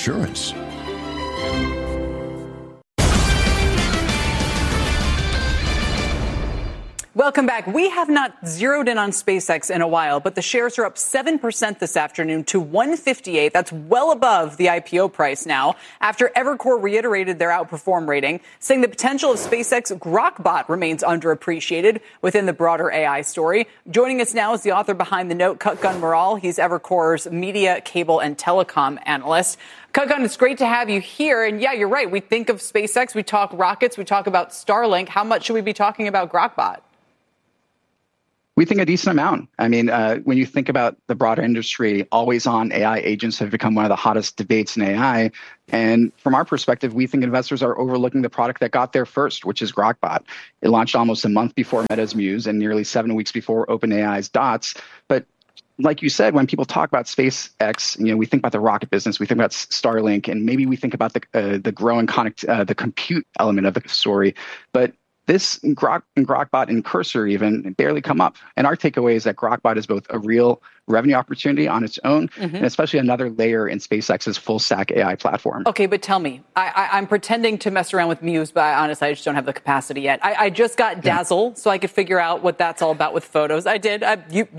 insurance. Welcome back. We have not zeroed in on SpaceX in a while, but the shares are up 7% this afternoon to 158. That's well above the IPO price now, after Evercore reiterated their outperform rating, saying the potential of SpaceX Grokbot remains underappreciated within the broader AI story. Joining us now is the author behind the note, Kutgun Maral. He's Evercore's media, cable, and telecom analyst. Kutgun, it's great to have you here. And yeah, you're right. We think of SpaceX, we talk rockets, we talk about Starlink. How much should we be talking about Grokbot? We think a decent amount. I mean, when you think about the broader industry, always-on AI agents have become one of the hottest debates in AI. And from our perspective, we think investors are overlooking the product that got there first, which is Grokbot. It launched almost a month before Meta's Muse and nearly 7 weeks before OpenAI's Dots. But like you said, when people talk about SpaceX, we think about the rocket business, we think about Starlink, and maybe we think about the growing the compute element of the story. But this Grokbot and Cursor even barely come up. And our takeaway is that Grokbot is both a real revenue opportunity on its own, and especially another layer in SpaceX's full stack AI platform. Okay, but tell me, I'm pretending to mess around with Muse, but honestly, I just don't have the capacity yet. I just got Dazzle, so I could figure out what that's all about with photos. I did.